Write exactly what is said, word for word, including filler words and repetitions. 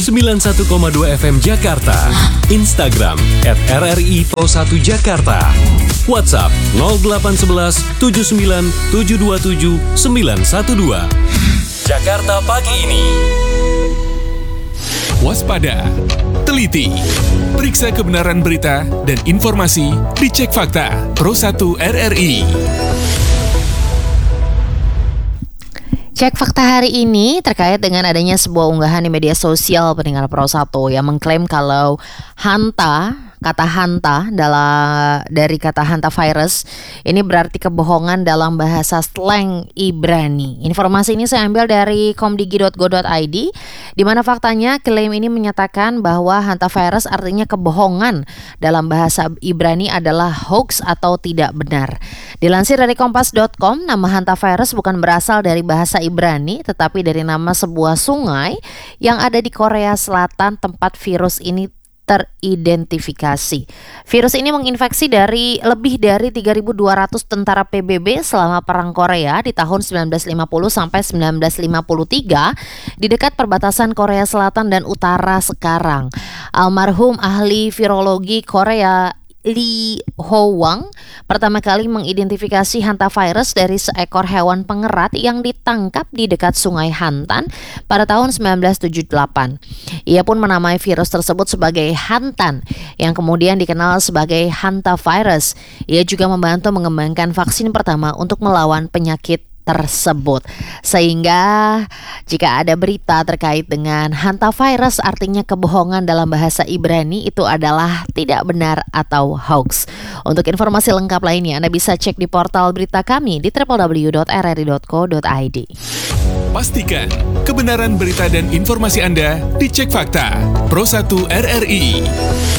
sembilan puluh satu koma dua F M Jakarta. Instagram at R R I Pro satu Jakarta. WhatsApp nol delapan satu satu tujuh sembilan tujuh dua tujuh sembilan satu dua. Jakarta pagi ini. Waspada, teliti, periksa kebenaran berita dan informasi, dicek fakta. Pro satu R R I. Cek fakta hari ini terkait dengan adanya sebuah unggahan di media sosial pendengar Pro satu yang mengklaim kalau hanta, kata hanta dalam dari kata hantavirus ini berarti kebohongan dalam bahasa slang Ibrani. Informasi ini saya ambil dari komdigi dot go dot i d, di mana faktanya klaim ini menyatakan bahwa hantavirus artinya kebohongan dalam bahasa Ibrani adalah hoax atau tidak benar. Dilansir dari kompas dot com, nama hantavirus bukan berasal dari bahasa Ibrani, tetapi dari nama sebuah sungai yang ada di Korea Selatan tempat virus ini teridentifikasi. Virus ini menginfeksi dari lebih dari tiga ribu dua ratus tentara P B B selama Perang Korea di tahun sembilan belas lima puluh sampai sembilan belas lima puluh tiga di dekat perbatasan Korea Selatan dan Utara sekarang. Almarhum ahli virologi Korea Lee Ho-wang pertama kali mengidentifikasi hantavirus dari seekor hewan pengerat yang ditangkap di dekat Sungai Hantan pada tahun sembilan belas tujuh puluh delapan. Ia pun menamai virus tersebut sebagai hantan, yang kemudian dikenal sebagai hantavirus. Ia juga membantu mengembangkan vaksin pertama untuk melawan penyakit tersebut. Sehingga jika ada berita terkait dengan hantavirus artinya kebohongan dalam bahasa Ibrani, itu adalah tidak benar atau hoax. Untuk informasi lengkap lainnya Anda bisa cek di portal berita kami di w w w dot r r i dot co dot i d. Pastikan kebenaran berita dan informasi Anda dicek fakta. Pro satu R R I.